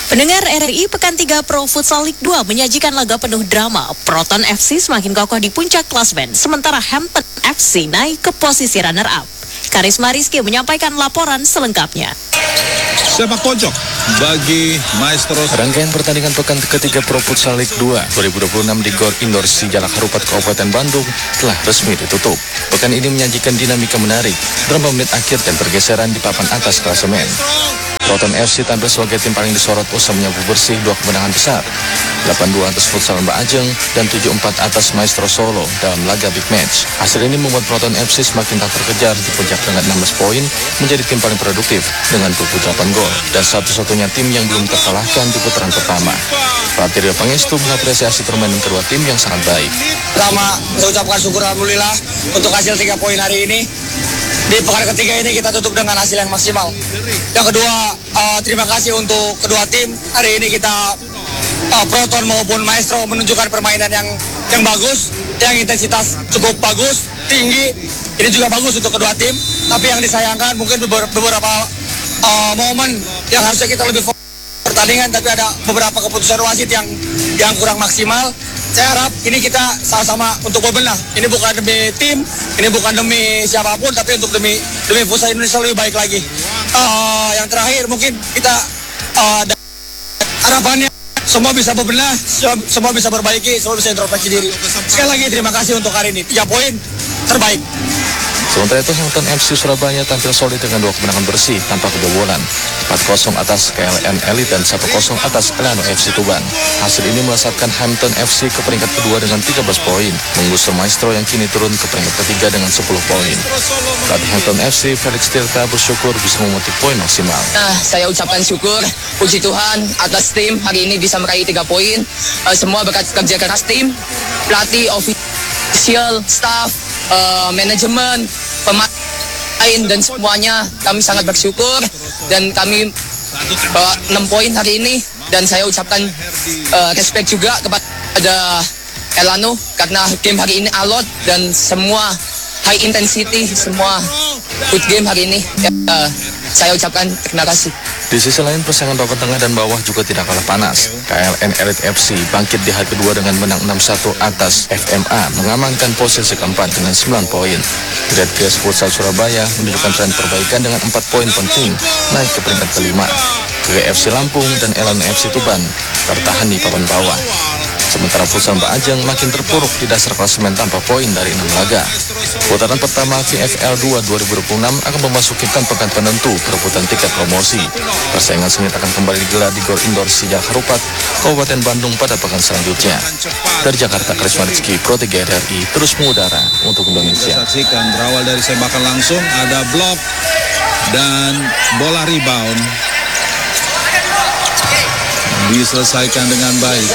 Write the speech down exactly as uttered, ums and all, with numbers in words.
Pendengar R R I, Pekan tiga Pro Futsal League dua menyajikan laga penuh drama. Proton F C semakin kokoh di puncak klasmen, sementara Hampton F C naik ke posisi runner-up. Karisma Rizky menyampaikan laporan selengkapnya. Sepak pojok bagi Maestro. Rangkaian pertandingan Pekan ketiga Pro Futsal League dua dua ribu dua puluh enam di Gor Indoor Sijalak Harupat Kabupaten Bandung telah resmi ditutup. Pekan ini menyajikan dinamika menarik, drama menit akhir dan pergeseran di papan atas klasemen. Proton F C tampil sebagai tim paling disorot usai menyapu bersih dua kemenangan besar, delapan dua atas Futsal Mbak Ajeng dan tujuh empat atas Maestro Solo dalam laga big match. Hasil ini membuat Proton F C semakin tak terkejar di puncak dengan enam belas poin, menjadi tim paling produktif dengan dua puluh delapan gol dan satu-satunya tim yang belum terkalahkan di putaran pertama. Pelatih Rio Pangestu mengapresiasi permainan kedua tim yang sangat baik. Pertama, saya ucapkan syukur alhamdulillah untuk hasil tiga poin hari ini. Di pekan ketiga ini kita tutup dengan hasil yang maksimal. Yang kedua, uh, terima kasih untuk kedua tim. Hari ini kita uh, Proton maupun Maestro menunjukkan permainan yang yang bagus, yang intensitas cukup bagus, tinggi. Ini juga bagus untuk kedua tim. Tapi yang disayangkan mungkin beberapa, beberapa uh, momen yang harusnya kita lebih fokus pertandingan, tapi ada beberapa keputusan wasit yang yang kurang maksimal. Saya harap ini kita sama-sama untuk berbenah. Ini bukan demi tim, ini bukan demi siapapun, tapi untuk demi demi futsal Indonesia lebih baik lagi. Uh, yang terakhir mungkin kita uh, harapannya semua bisa berbenah, semua bisa perbaiki, semua bisa introspeksi diri. Sekali lagi terima kasih untuk hari ini. Tiga poin terbaik. Sementara itu Hampton F C Surabaya tampil solid dengan dua kemenangan bersih tanpa kebobolan, empat kosong atas K L N Elite dan satu kosong atas Elano F C Tuban. Hasil ini melesatkan Hampton F C ke peringkat kedua dengan tiga belas poin, menggusur Maestro yang kini turun ke peringkat ketiga dengan sepuluh poin. Pelatih Hampton F C Felix Tirta bersyukur bisa memetik poin maksimal. Nah, saya ucapkan syukur, puji Tuhan atas tim hari ini bisa meraih tiga poin. Uh, semua berkat kerja keras tim, pelatih, official, staff, uh, manajemen, pemain dan semuanya. Kami sangat bersyukur dan kami bawa enam poin hari ini, dan saya ucapkan uh, respect juga kepada Elano karena game hari ini alot dan semua high intensity, semua good game hari ini. Uh, saya ucapkan terima kasih. Di sisi lain, persaingan papan tengah dan bawah juga tidak kalah panas. K L N Elite F C bangkit di hari kedua dengan menang enam satu atas F M A, mengamankan posisi keempat dengan sembilan poin. Great Grace Futsal Surabaya menunjukkan tren perbaikan dengan empat poin penting, naik ke peringkat kelima. G F C Lampung dan Elano F C Tuban bertahan di papan bawah. Sementara Futsal Mbak Ajeng makin terpuruk di dasar klasemen tanpa poin dari enam laga. Putaran pertama V F L dua dua ribu dua puluh enam akan memasuki pekan penentu perebutan tiket promosi. Persaingan sengit akan kembali digelar di Gor Indoor Sijalak Harupat, Kabupaten Bandung pada pekan selanjutnya. Dari Jakarta, Karisma Rizky, Pro tiga R R I, terus mengudara untuk Indonesia. Saksikan berawal dari sebakan langsung, ada blok dan bola rebound diselesaikan dengan baik.